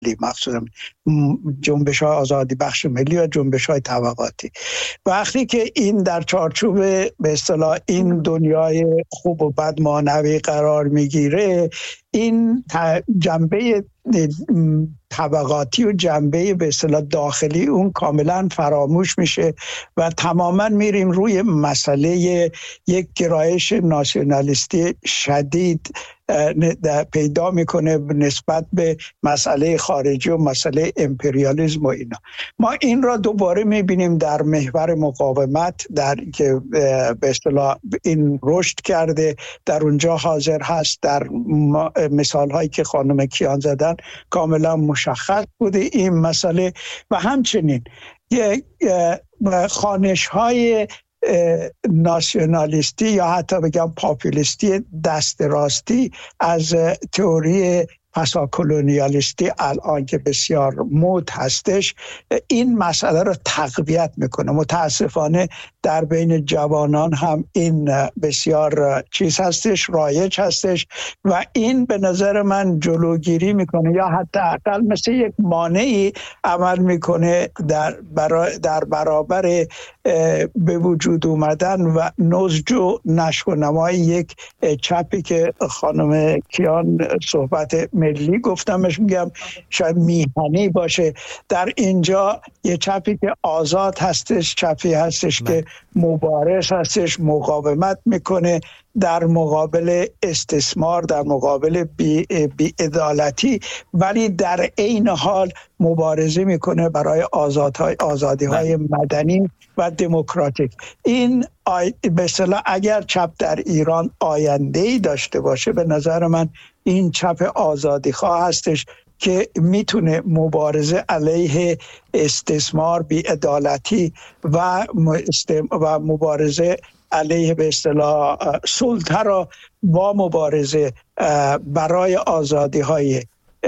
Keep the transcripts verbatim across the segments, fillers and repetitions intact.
مخصوصا جنبش های آزادی بخش ملی و جنبش های طبقاتی. وقتی که این در چارچوب به اصطلاح این دنیای خوب و بد مانوی قرار میگیره، این جنبه طبقاتی و جنبه به اصطلاح داخلی اون کاملا فراموش میشه و تماما میریم روی مسئله یک گرایش ناسیونالیستی شدید پیدا میکنه نسبت به مسئله خارجی و مسئله امپریالیسم و اینا. ما این را دوباره میبینیم در محور مقاومت، در که به اصطلاح این رشد کرده، در اونجا حاضر هست. در مثال هایی که خانم کیان زدن کاملا مشخص بوده این مسئله. و همچنین خانش های ناسیونالیستی یا حتی بگم پاپولیستی دست راستی از تئوری پساکولونیالیستی الان که بسیار مد هستش، این مسئله رو تقویت میکنه. متاسفانه در بین جوانان هم این بسیار چیز هستش، رایج هستش و این به نظر من جلوگیری میکنه یا حتی اقل مثل یک مانعی عمل میکنه در برا در برابر به وجود اومدن و نضج و نشو و نمای یک چپی که خانم کیان صحبت ملی گفتمش، میگم شاید میهنی باشه. در اینجا یه چپی که آزاد هستش، چپی هستش که مبارز هستش، مقاومت میکنه در مقابل استثمار، در مقابل بی, بی عدالتی، ولی در عین حال مبارزه میکنه برای آزادهای آزادی های مدنی و دموکراتیک. این آی... به اصطلاح اگر چپ در ایران آینده‌ای داشته باشه، به نظر من این چپ آزادی خواه هستش که میتونه مبارزه علیه استثمار، بی‌عدالتی و و مبارزه علیه به اصطلاح سلطه را با مبارزه برای آزادی‌های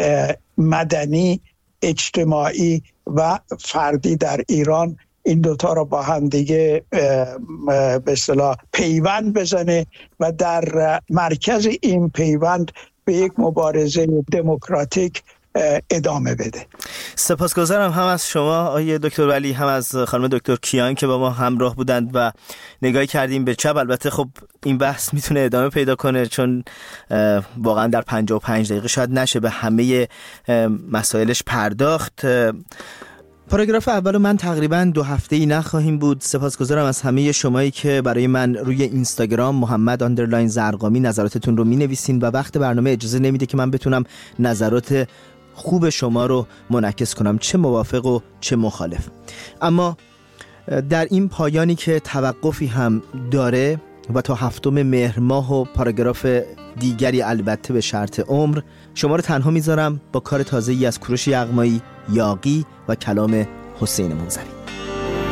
مدنی، اجتماعی و فردی در ایران، این دوتا را با هم دیگه به اصطلاح پیوند بزنه و در مرکز این پیوند به یک مبارزه دموکراتیک ادامه بده. سپاسگزارم هم از شما آقای دکتر ولی، هم از خانم دکتر کیان که با ما همراه بودند و نگاهی کردیم به چپ. البته خب این بحث میتونه ادامه پیدا کنه چون واقعا در پنجاه و پنج دقیقه شاید نشه به همه مسائلش پرداخت. پاراگراف اول من تقریبا دو هفته‌ای نخواهیم بود. سپاسگزارم از همه شمایی که برای من روی اینستاگرام محمد آندرلاین زرقامی نظراتتون رو می‌نویسین و وقت برنامه اجازه نمیده که من بتونم نظرات خوب شما رو منعکس کنم، چه موافق و چه مخالف. اما در این پایانی که توقفی هم داره و تا هفتم مهر ماه و پاراگراف دیگری البته به شرط عمر، شما رو تنها میذارم با کار تازه‌ای از کوروش یغمایی، یاغی و کلام حسین منزوی.